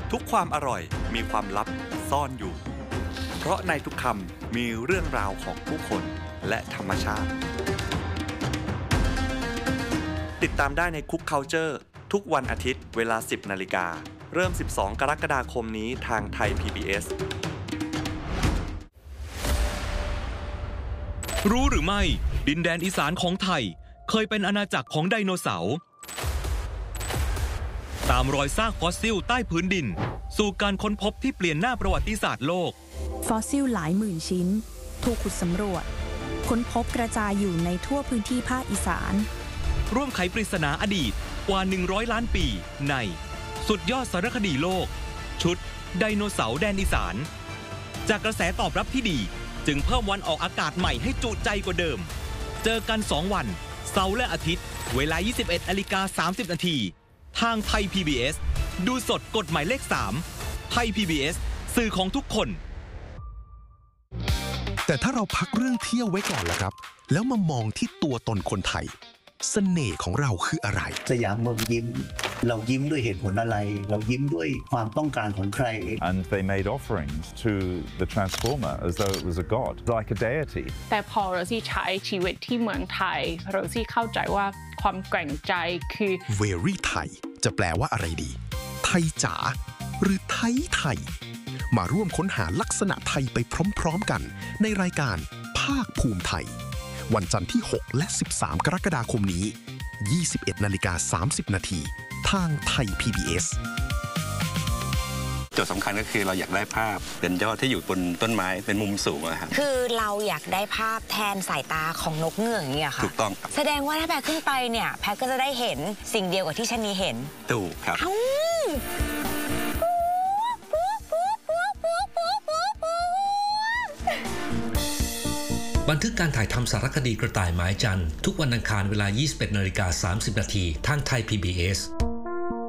ทุกความอร่อยมีความลับซ่อนอยู่เพราะในทุกคำมีเรื่องราวของผู้คนและธรรมชาติติดตามได้ในคุกเคาเจอร์ทุกวันอาทิตย์เวลา 10 นาฬิกาเริ่ม 12 กรกฎาคมนี้ทางไทย PBS รู้หรือไม่ดินแดนอีสานของไทยเคยเป็นอาณาจักรของไดโนเสาร์ตามรอยซากฟอสซิลใต้พื้นดินสู่การค้นพบที่เปลี่ยนหน้าประวัติศาสตร์โลกฟอสซิลหลายหมื่นชิ้นถูกขุดสำรวจค้นพบกระจายอยู่ในทั่วพื้นที่ภาคอีสานร่วมไขปริศนาอดีตกว่า100 ล้านปีในสุดยอดสารคดีโลกชุดไดโนเสาร์แดนอีสานจากกระแสตอบรับที่ดีจึงเพิ่มวันออกอากาศใหม่ให้จุใจกว่าเดิมเจอกัน2วันเสาร์และอาทิตย์เวลา 21:30 น.ทางไทย PBS ดูสดกดหมายเลข3ไทย PBS สื่อของทุกคนแต่ถ้าเราพักเรื่องเที่ยวไว้ก่อนล่ะครับแล้วมามองที่ตัวตนคนไทยเสน่ห์ของเราคืออะไรสยามเมืองยิ้มเรายิ้มด้วยเหตุผลอะไรเรายิ้มด้วยความต้องการของใคร And they made offerings to the Transformer as though it was a god like a deity แต่พอเราที่ใช้ชีวิตที่เมืองไทยเราที่เข้าใจว่าความแกร่งใจคือ Very ไทยจะแปลว่าอะไรดีไทยจ๋าหรือไทยไทยมาร่วมค้นหาลักษณะไทยไปพร้อมๆกันในรายการภาคภูมิไทยวันจันทร์ที่6และ13กรกฎาคมนี้ 21:30 น.ทางไทย PBS โจทย์สำคัญก็คือเราอยากได้ภาพเป็นยอดที่อยู่บนต้นไม้เป็นมุมสูงนะครับคือเราอยากได้ภาพแทนสายตาของนกเงือกเนี่ยค่ะถูกต้องแสดงว่าถ้าแพทขึ้นไปเนี่ยแพทก็จะได้เห็นสิ่งเดียวกับที่ชะนีเห็นถูกครับบันทึกการถ่ายทำสารคดีกระต่ายไม้จันทร์ทุกวันอังคารเวลา 21:30 น.ทางไทย PBS